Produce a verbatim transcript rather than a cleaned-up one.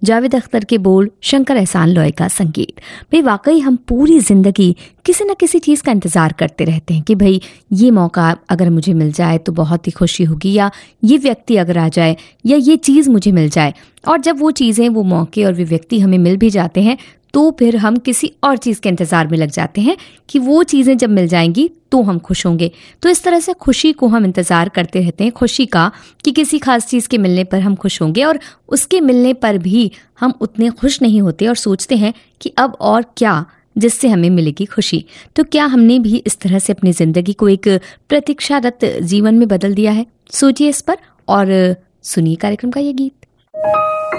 जावेद अख्तर के बोल, शंकर एहसान लॉय का संगीत। भाई वाकई हम पूरी जिंदगी किसी न किसी चीज़ का इंतज़ार करते रहते हैं कि भाई ये मौका अगर मुझे मिल जाए तो बहुत ही खुशी होगी, या ये व्यक्ति अगर आ जाए, या ये चीज़ मुझे मिल जाए। और जब वो चीज़ें, वो मौके और वे व्यक्ति हमें मिल भी जाते हैं तो फिर हम किसी और चीज़ के इंतज़ार में लग जाते हैं कि वो चीज़ें जब मिल जाएंगी तो हम खुश होंगे। तो इस तरह से खुशी को हम इंतज़ार करते रहते हैं, खुशी का, कि किसी खास चीज़ के मिलने पर हम खुश होंगे, और उसके मिलने पर भी हम उतने खुश नहीं होते और सोचते हैं कि अब और क्या जिससे हमें मिलेगी खुशी। तो क्या हमने भी इस तरह से अपनी ज़िंदगी को एक प्रतीक्षारत जीवन में बदल दिया है? सोचिए इस पर और सुनिए कार्यक्रम का ये गीत।